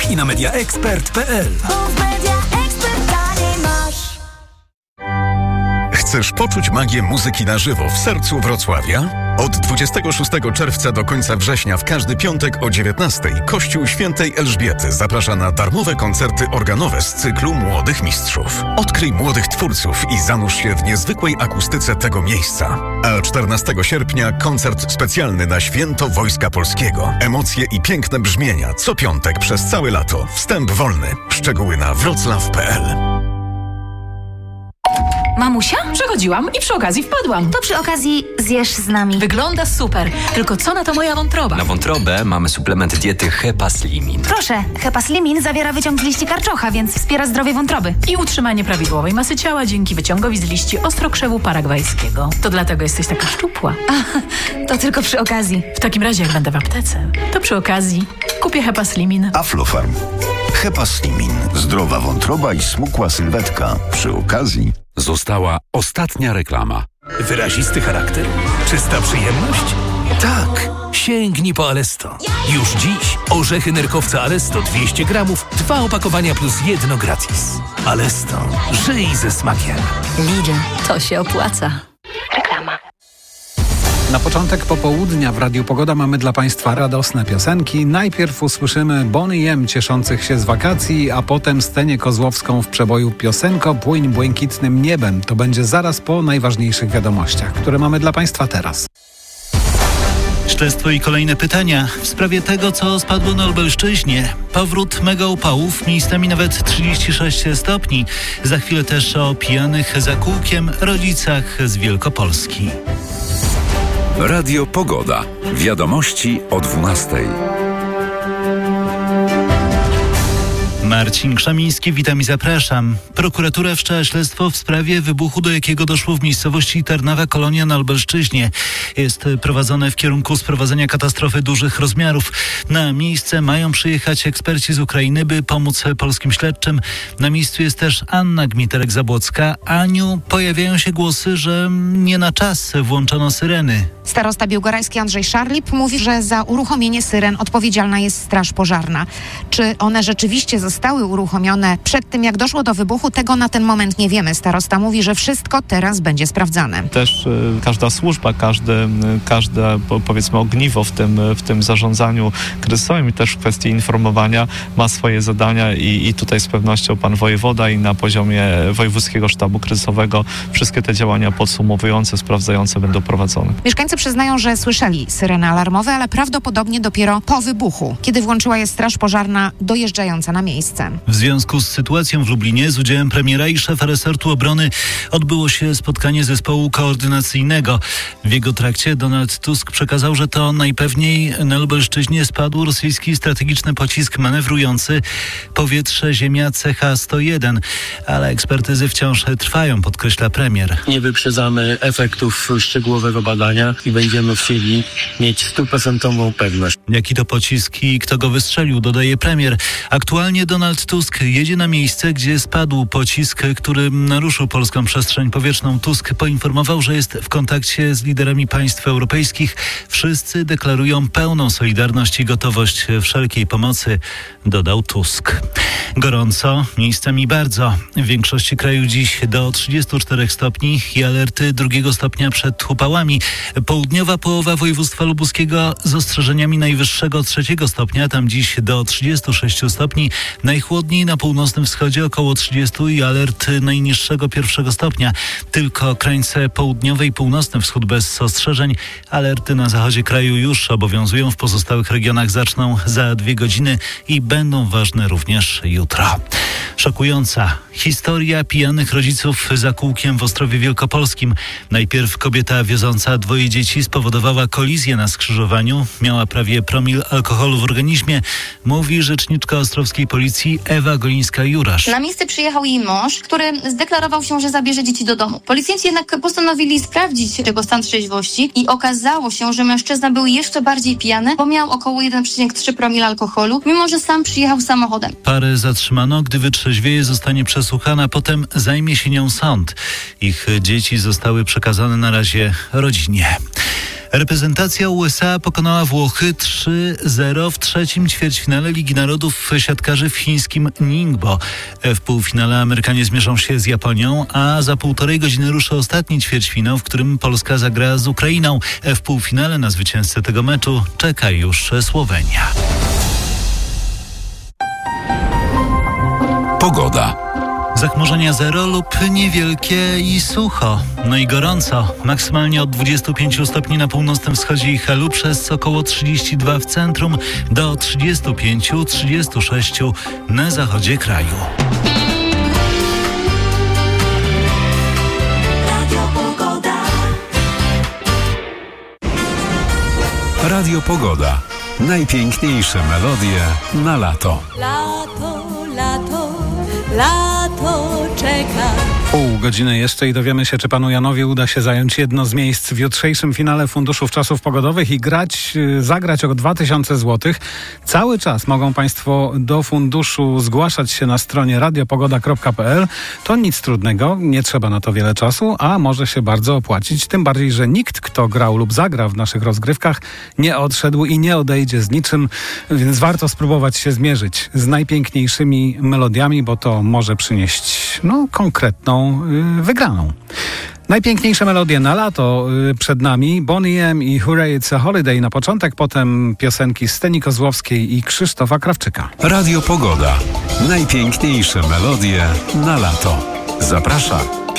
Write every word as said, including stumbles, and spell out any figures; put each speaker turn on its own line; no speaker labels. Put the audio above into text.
i na media ekspert kropka p l.
Chcesz poczuć magię muzyki na żywo w sercu Wrocławia? Od dwudziestego szóstego czerwca do końca września w każdy piątek o dziewiętnastej Kościół Świętej Elżbiety zaprasza na darmowe koncerty organowe z cyklu Młodych Mistrzów. Odkryj młodych twórców i zanurz się w niezwykłej akustyce tego miejsca. A czternastego sierpnia koncert specjalny na Święto Wojska Polskiego. Emocje i piękne brzmienia co piątek przez całe lato. Wstęp wolny. Szczegóły na wroclaw kropka p l.
Mamusia? Przechodziłam i przy okazji wpadłam.
To przy okazji zjesz z nami.
Wygląda super, tylko co na to moja wątroba?
Na wątrobę mamy suplement diety Hepaslimin.
Proszę, Hepaslimin zawiera wyciąg z liści karczocha, więc wspiera zdrowie wątroby.
I utrzymanie prawidłowej masy ciała dzięki wyciągowi z liści ostrokrzewu paragwajskiego. To dlatego jesteś taka szczupła.
A, to tylko przy okazji.
W takim razie jak będę w aptece, to przy okazji kupię Hepaslimin.
Aflofarm. Hepaslimin. Zdrowa wątroba i smukła sylwetka. Przy okazji
została ostatnia reklama.
Wyrazisty charakter? Czysta przyjemność? Tak! Sięgnij po Alesto. Już dziś orzechy nerkowca Alesto dwieście gramów, dwa opakowania plus jedno gratis. Alesto. Żyj ze smakiem.
Lidl. To się opłaca.
Reklama.
Na początek popołudnia w Radiu Pogoda mamy dla Państwa radosne piosenki. Najpierw usłyszymy Bonnie M cieszących się z wakacji, a potem Stenię Kozłowską w przeboju Piosenko płyń błękitnym niebem. To będzie zaraz po najważniejszych wiadomościach, które mamy dla Państwa teraz.
Śledztwo i kolejne pytania w sprawie tego, co spadło na Lubelszczyźnie. Powrót mega upałów, miejscami nawet trzydzieści sześć stopni. Za chwilę też o pijanych za kółkiem rodzicach z Wielkopolski.
Radio Pogoda. Wiadomości o dwunastej.
Marcin Krzamiński, witam i zapraszam. Prokuratura wszczęła śledztwo w sprawie wybuchu, do jakiego doszło w miejscowości Tarnawa Kolonia na Lubelszczyźnie. Jest prowadzone w kierunku sprowadzenia katastrofy dużych rozmiarów. Na miejsce mają przyjechać eksperci z Ukrainy, by pomóc polskim śledczym. Na miejscu jest też Anna Gmiterek-Zabłocka. Aniu, pojawiają się głosy, że nie na czas włączono syreny.
Starosta białgorajski Andrzej Szarlip mówi, że za uruchomienie syren odpowiedzialna jest Straż Pożarna. Czy one rzeczywiście zostały uruchomione przed tym, jak doszło do wybuchu? Tego na ten moment nie wiemy. Starosta mówi, że wszystko teraz będzie sprawdzane.
Też y, każda służba, każde, każde powiedzmy ogniwo w tym, w tym zarządzaniu kryzysowym i też w kwestii informowania ma swoje zadania i, i tutaj z pewnością pan wojewoda i na poziomie Wojewódzkiego Sztabu Kryzysowego wszystkie te działania podsumowujące, sprawdzające będą prowadzone.
Mieszkańcy przyznają, że słyszeli syreny alarmowe, ale prawdopodobnie dopiero po wybuchu, kiedy włączyła je Straż Pożarna dojeżdżająca na miejsce.
W związku z sytuacją w Lublinie z udziałem premiera i szefa resortu obrony odbyło się spotkanie zespołu koordynacyjnego. W jego trakcie Donald Tusk przekazał, że to najpewniej na Lubelszczyźnie spadł rosyjski strategiczny pocisk manewrujący powietrze-ziemia C H sto jeden, ale ekspertyzy wciąż trwają, podkreśla premier.
Nie wyprzedzamy efektów szczegółowego badania i będziemy chcieli mieć stuprocentową pewność.
Jaki to pocisk i kto go wystrzelił, dodaje premier. Aktualnie Donald Tusk jedzie na miejsce, gdzie spadł pocisk, który naruszył polską przestrzeń powietrzną. Tusk poinformował, że jest w kontakcie z liderami państw europejskich. Wszyscy deklarują pełną solidarność i gotowość wszelkiej pomocy, dodał Tusk. Gorąco, miejscami bardzo. W większości kraju dziś do trzydziestu czterech stopni i alerty drugiego stopnia przed upałami. Południowa połowa województwa lubuskiego z ostrzeżeniami najwyższego trzeciego stopnia, tam dziś do trzydziestu sześciu stopni. Najchłodniej na północnym wschodzie około trzydziestu i alert najniższego pierwszego stopnia. Tylko krańce południowe i północny wschód bez ostrzeżeń. Alerty na zachodzie kraju już obowiązują, w pozostałych regionach zaczną za dwie godziny i będą ważne również jutro. Szokująca historia pijanych rodziców za kółkiem w Ostrowie Wielkopolskim. Najpierw kobieta wioząca dwoje dzieci spowodowała kolizję na skrzyżowaniu. Miała prawie promil alkoholu w organizmie, mówi rzeczniczka ostrowskiej policji Ewa Golińska-Jurasz.
Na miejsce przyjechał jej mąż, który zdeklarował się, że zabierze dzieci do domu. Policjanci jednak postanowili sprawdzić jego stan trzeźwości i okazało się, że mężczyzna był jeszcze bardziej pijany, bo miał około jeden przecinek trzy promila alkoholu, mimo że sam przyjechał samochodem.
Parę zatrzymano, gdy wytrzeźwieje, zostanie przesłuchana, potem zajmie się nią sąd. Ich dzieci zostały przekazane na razie rodzinie. Reprezentacja U S A pokonała Włochy trzy zero w trzecim ćwierćfinale Ligi Narodów siatkarzy w chińskim Ningbo. W półfinale Amerykanie zmierzą się z Japonią, a za półtorej godziny ruszy ostatni ćwierćfinał, w którym Polska zagra z Ukrainą. W półfinale na zwycięzcę tego meczu czeka już Słowenia.
Pogoda.
Zachmurzenia zero lub niewielkie i sucho. No i gorąco. Maksymalnie od dwudziestu pięciu stopni na północnym wschodzie i Helu, przez około trzydzieści dwa w centrum, do trzydziestu pięciu do trzydziestu sześciu na zachodzie kraju.
Radio Pogoda. Najpiękniejsze melodie na lato.
Lato, lato, lato czeka.
Pół godziny jeszcze i dowiemy się, czy panu Janowi uda się zająć jedno z miejsc w jutrzejszym finale Funduszów Czasów Pogodowych i grać, zagrać o dwa tysiące złotych. Cały czas mogą państwo do funduszu zgłaszać się na stronie radiopogoda kropka p l. To nic trudnego, nie trzeba na to wiele czasu, a może się bardzo opłacić. Tym bardziej, że nikt, kto grał lub zagra w naszych rozgrywkach, nie odszedł i nie odejdzie z niczym, więc warto spróbować się zmierzyć z najpiękniejszymi melodiami, bo to może przynieść no, konkretną wygraną. Najpiękniejsze melodie na lato y, przed nami. Boney M i Hooray It's a Holiday na początek, potem piosenki Steni Kozłowskiej i Krzysztofa Krawczyka.
Radio Pogoda. Najpiękniejsze melodie na lato. Zaprasza